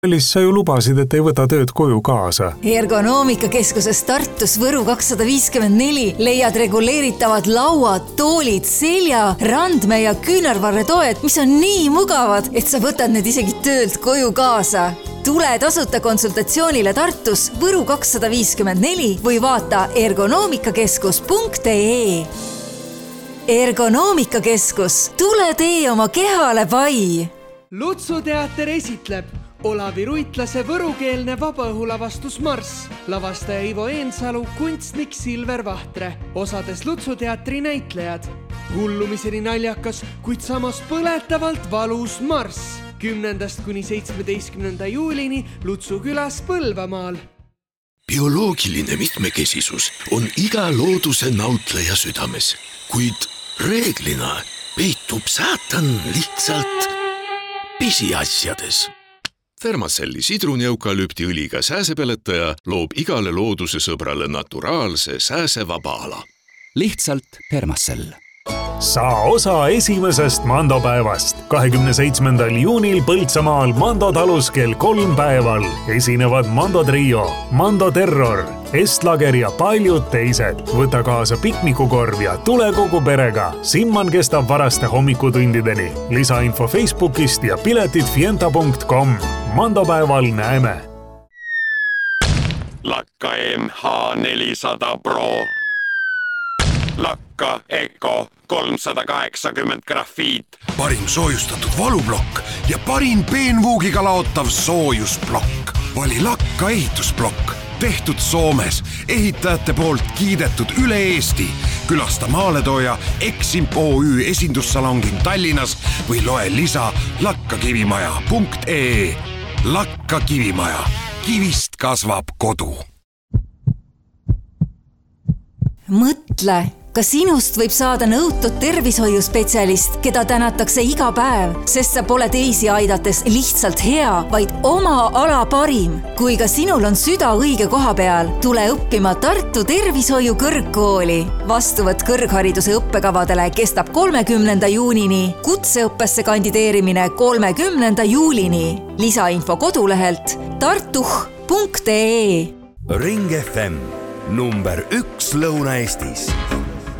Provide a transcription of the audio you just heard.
Sa ju lubasid, et ei võta tööd koju kaasa. Ergonoomikakeskuses Tartus Võru 254 leiad reguleeritavad lauad, toolid, selja, randme ja küünarvarretoed, mis on nii mugavad, et sa võtad need isegi töölt koju kaasa. Tule tasuta konsultatsioonile Tartus Võru 254 või vaata ergonoomikakeskus.ee. Ergonoomikakeskus, tule tee oma kehale pai! Lutsuteater esitleb Olavi Ruitlase võrukeelne vabaõhulavastus Marss, lavastaja Ivo Eensalu, kunstnik Silver Vahtre, osades Lutsuteatri näitlejad. Hullumiseni naljakas, kuid samas põletavalt valus Marss. 10. kuni 17. juulini Lutsu külas Põlvamaal. Bioloogiline mitmekesisus on iga looduse nautleja südames, kuid reeglina peitub saatan lihtsalt pisiasjades. Fermacelli sidruneukalüptiõliga sääsepeletaja loob igale looduse sõbrale naturaalse sääsevaba ala. Lihtsalt Fermacell. Saa osa esimesest Mandopäevast. 27. juunil Põltsamaal Mando talus kell 3 päeval esinevad Mando Trio, Mando Terror, Estlager ja paljud teised. Võta kaasa piknikukorv ja tule kogu perega. Simman kestab varaste hommikutundideni. Lisainfo Facebookist ja piletid fienta.com. Mandopäeval näeme. Lakka MH400 Pro. Lakka Eco 380 grafiit. Parim soojustatud valublokk ja parim peenvuugiga laotav soojusblokk. Vali Lakka ehitusblokk. Tehtud Soomes, ehitajate poolt kiidetud üle Eesti. Külasta maaletooja Eximp OÜ esindussalongin Tallinnas või loe lisa lakkakivimaja.ee. Lakka Kivimaja. Kivist kasvab kodu. Mõtle, ka sinust võib saada nõutud tervishoiuspetsialist, keda tänatakse iga päev, sest sa pole teisi aidates lihtsalt hea, vaid oma ala parim. Kui ka sinul on süda õige koha peal, tule õppima Tartu Tervishoiu kõrgkooli. Vastuvõtt kõrghariduse õppekavadele kestab 30. juunini, kutseõppesse kandideerimine 30. juulini. Lisainfo kodulehelt tartuh.ee. Ring FM, number 1 Lõuna-Eestis.